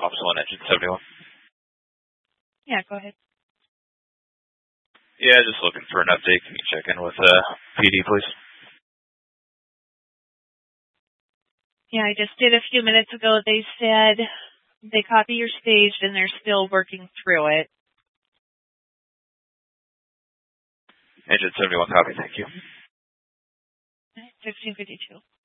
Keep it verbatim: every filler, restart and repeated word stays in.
Officer one, Engine seventy-one. Yeah, go ahead. Yeah, just looking for an update. Can you check in with uh, P D, please? Yeah, I just did a few minutes ago. They said they copy your staged and they're still working through it. Engine seventy-one, copy. Thank you. fifteen fifty-two.